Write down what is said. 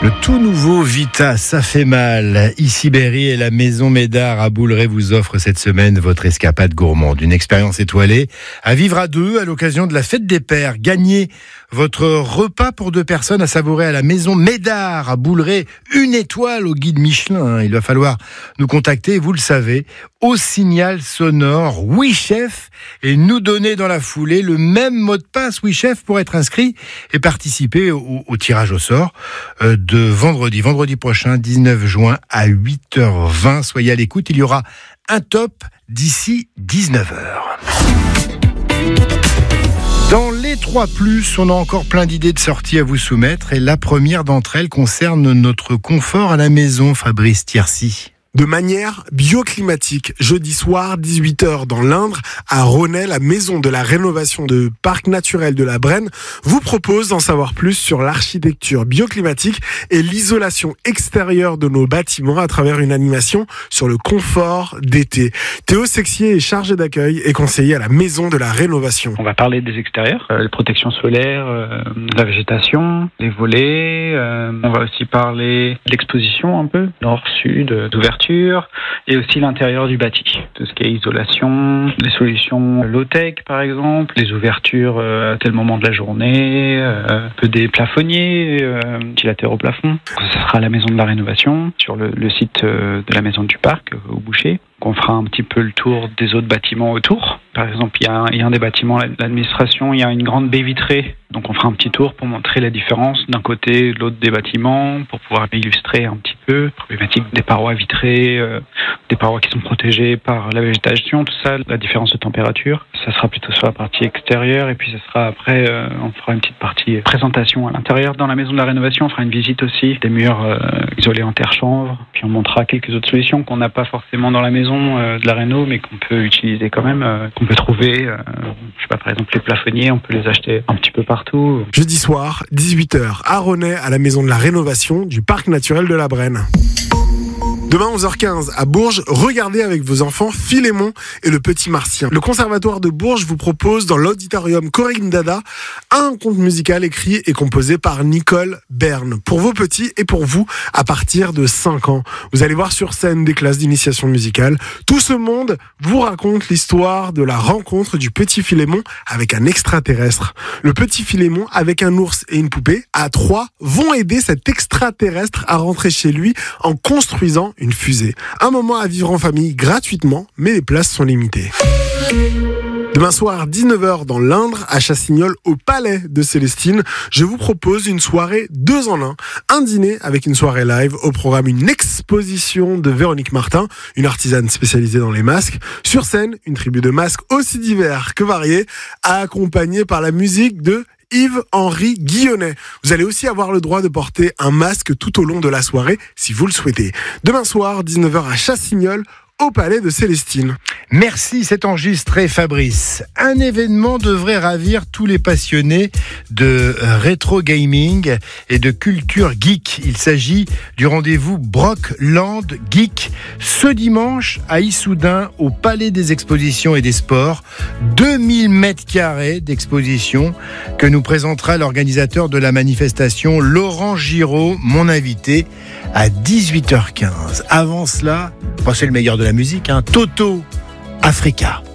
Le tout nouveau Vita, ça fait mal. Ici Berry et la Maison Médard à Bouleret vous offre cette semaine votre escapade gourmande. Une expérience étoilée à vivre à deux à l'occasion de la fête des pères. Gagnez votre repas pour deux personnes à savourer à la Maison Médard à Bouleret. 1 étoile au guide Michelin. Il va falloir nous contacter, vous le savez, au signal sonore Oui Chef et nous donner dans la foulée le même mot de passe Oui Chef pour être inscrit et participer au tirage au sort de vendredi prochain, 19 juin à 8h20. Soyez à l'écoute, il y aura un top d'ici 19h. Dans les 3+, on a encore plein d'idées de sorties à vous soumettre et la première d'entre elles concerne notre confort à la maison, Fabrice Thiercy. De manière bioclimatique, jeudi soir, 18h dans l'Indre, à Ronay, la maison de la rénovation de Parc naturel de la Brenne vous propose d'en savoir plus sur l'architecture bioclimatique et l'isolation extérieure de nos bâtiments à travers une animation sur le confort d'été. Théo Sexier est chargé d'accueil et conseiller à la maison de la rénovation. On va parler des extérieurs, les protections solaires, la végétation, les volets. On va aussi parler de l'exposition un peu, nord-sud, d'ouverture. Et aussi l'intérieur du bâti. Tout ce qui est isolation, les solutions low-tech par exemple, les ouvertures à tel moment de la journée, un peu des plafonniers, ventilateurs au plafond. Ce sera la maison de la rénovation sur le site de la maison du parc au Boucher. On fera un petit peu le tour des autres bâtiments autour. Par exemple, il y a un des bâtiments, l'administration, il y a une grande baie vitrée. Donc on fera un petit tour pour montrer la différence d'un côté et de l'autre des bâtiments, pour pouvoir illustrer un petit peu. Problématique des parois vitrées, des parois qui sont protégées par la végétation, tout ça, la différence de température. Ça sera plutôt sur la partie extérieure et puis ça sera après, on fera une petite partie présentation à l'intérieur. Dans la maison de la rénovation, on fera une visite aussi des murs isolés en terre chanvre. Puis on montrera quelques autres solutions qu'on n'a pas forcément dans la maison de la réno, mais qu'on peut utiliser quand même, qu'on peut trouver. Je sais pas, par exemple les plafonniers, on peut les acheter un petit peu partout. Jeudi soir, 18h à Ronay, à la maison de la rénovation du Parc naturel de la Brenne. Demain 11h15 à Bourges, regardez avec vos enfants Philémon et le petit Martien. Le Conservatoire de Bourges vous propose dans l'auditorium Corinne Dada un conte musical écrit et composé par Nicole Berne. Pour vos petits et pour vous à partir de 5 ans. Vous allez voir sur scène des classes d'initiation musicale. Tout ce monde vous raconte l'histoire de la rencontre du petit Philémon avec un extraterrestre. Le petit Philémon avec un ours et une poupée à 3 vont aider cet extraterrestre à rentrer chez lui en construisant une fusée. Un moment à vivre en famille gratuitement, mais les places sont limitées. Demain soir, 19h dans l'Indre, à Chassignol, au Palais de Célestine, je vous propose une soirée 2 en 1. Un dîner avec une soirée live, au programme une exposition de Véronique Martin, une artisane spécialisée dans les masques. Sur scène, une tribu de masques aussi divers que variés, accompagnée par la musique de Yves-Henri Guillonnet. Vous allez aussi avoir le droit de porter un masque tout au long de la soirée, si vous le souhaitez. Demain soir, 19h à Chassignol, au Palais de Célestine. Merci, c'est enregistré Fabrice. Un événement devrait ravir tous les passionnés de rétro gaming et de culture geek. Il s'agit du rendez-vous Brockland Geek ce dimanche à Issoudun au Palais des Expositions et des Sports. 2000 mètres carrés d'exposition que nous présentera l'organisateur de la manifestation Laurent Giraud, mon invité, à 18h15. Avant cela, c'est le meilleur de la musique, Toto Africa.